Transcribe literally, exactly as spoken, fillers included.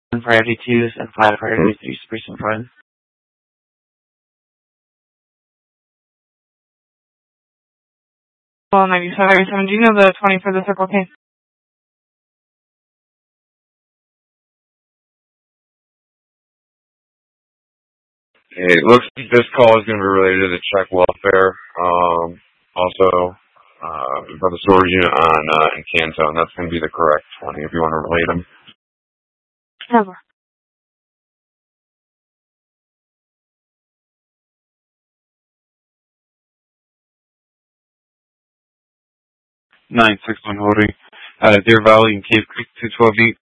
priority twos and five priority threes, precinct one. Well, ninety-seven, ninety-seven, do you know the twenty for the circle case? Hey, it looks like this call is going to be related to check welfare. Um, also, uh, for the storage unit on uh, Encanto, and that's going to be the correct twenty if you want to relate them. Never. nine six one holding. Uh, Deer Valley and Cave Creek two twelve eight.